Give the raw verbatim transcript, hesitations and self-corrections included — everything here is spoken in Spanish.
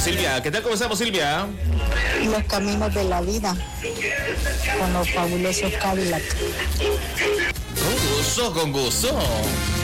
Silvia. ¿Qué tal? ¿Cómo estamos, Silvia? Los caminos de la vida con los fabulosos Cadillac. Con gusto, con gusto.